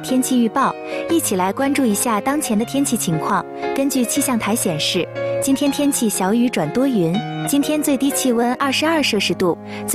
天气预报，一起来关注一下当前的天气情况。根据气象台显示，今天天气小雨转多云，今天最低气温22摄氏度。